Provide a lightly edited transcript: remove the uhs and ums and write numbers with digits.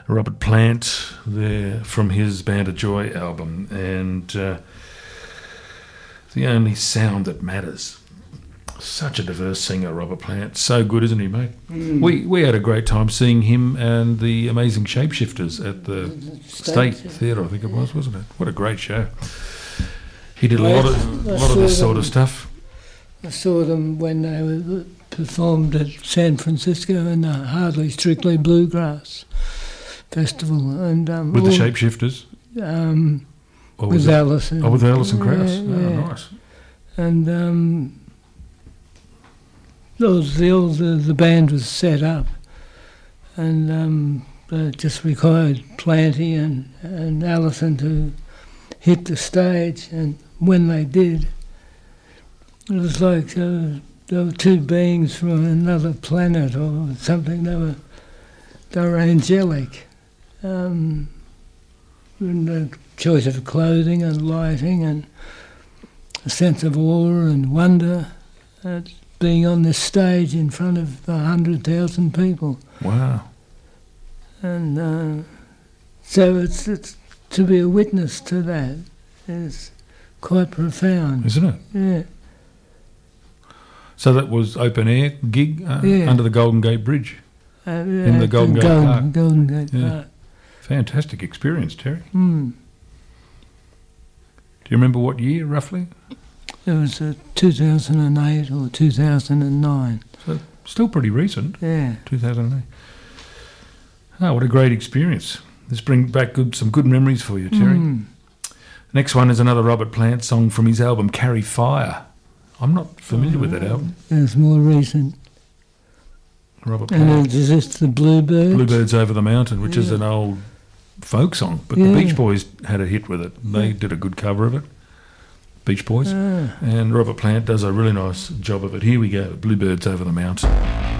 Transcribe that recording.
Robert Plant there from his Band of Joy album, and The Only Sound That Matters. Such a diverse singer, Robert Plant. So good, isn't he, mate? We had a great time seeing him and the Amazing Shapeshifters at the State Theatre, I think it was, wasn't it? What a great show. He did a lot of this sort of stuff. I saw them when they were performed at San Francisco in the Hardly Strictly Bluegrass Festival. And with the Shapeshifters? With Alison. Oh, with Alison Krauss. Yeah. Oh, nice. And the band was set up, and they just required Planty and Alison to hit the stage, and when they did, it was like there were two beings from another planet or something. They were angelic. And the choice of clothing and lighting and a sense of awe and wonder at being on this stage in front of 100,000 people. Wow. And so it's to be a witness to that is quite profound. Isn't it? Yeah. So that was open air gig under the Golden Gate Bridge in the Golden Gate Park. Golden Gate Park. Fantastic experience, Terry. Mm. Do you remember what year, roughly? It was 2008 or 2009. So still pretty recent. Yeah. 2008. Oh, what a great experience. Let's bring back some good memories for you, Terry. Next one is another Robert Plant song from his album Carry Fire. I'm not familiar with that album. It's more recent. Robert Plant. And it's just the Bluebirds. Bluebirds Over the Mountain, which is an old folk song, but the Beach Boys had a hit with it. They did a good cover of it, Beach Boys. And Robert Plant does a really nice job of it. Here we go, Bluebirds Over the Mountain.